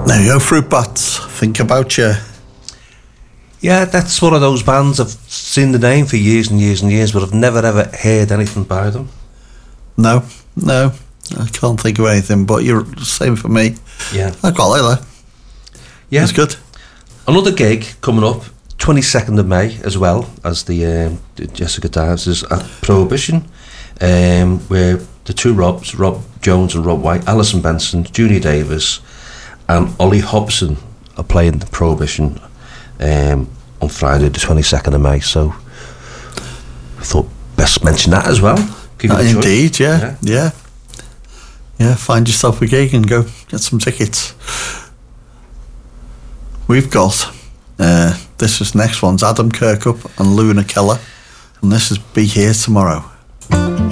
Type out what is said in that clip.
There you go, Fruit Bats. Think About You. Yeah, that's one of those bands I've seen the name for years and years and years, but I've never ever heard anything by them. No, I can't think of anything, but you're the same for me. Yeah. I quite like that. Yeah. It's good. Another gig coming up, 22nd of May, as well as the Jessica Dances at Prohibition, where the two Robs, Rob Jones and Rob White, Alison Benson, Junie Davis and Ollie Hobson are playing the Prohibition on Friday the 22nd of May, so I thought best mention that as well. Give it a Indeed, choice. Yeah, find yourself a gig and go get some tickets. We've got this next one's Adam Kirkup and Luna Keller, and this is Be Here Tomorrow.